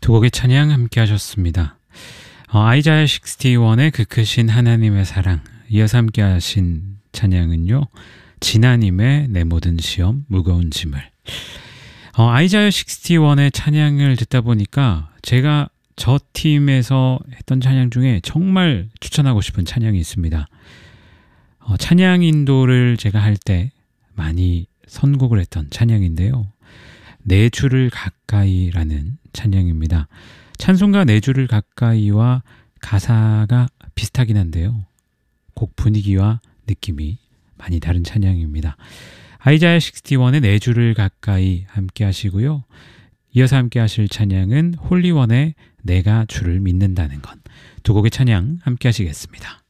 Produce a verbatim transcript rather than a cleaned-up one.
두 곡의 찬양 함께 하셨습니다. 어, 아이자야 육십일의 그 크신 하나님의 사랑, 이어서 함께 하신 찬양은요, 진아님의 내 모든 시험 무거운 짐을. 어, 아이자야 육십일의 찬양을 듣다 보니까 제가 저 팀에서 했던 찬양 중에 정말 추천하고 싶은 찬양이 있습니다. 어, 찬양 인도를 제가 할 때 많이 선곡을 했던 찬양인데요. 내 주를 가까이라는 찬양입니다. 찬송가 내 주를 가까이와 가사가 비슷하긴 한데요. 곡 분위기와 느낌이 많이 다른 찬양입니다. 아이자야 육십일의 내 주를 가까이 함께 하시고요. 이어서 함께 하실 찬양은 홀리원의 내가 주를 믿는다는 것. 두 곡의 찬양 함께 하시겠습니다.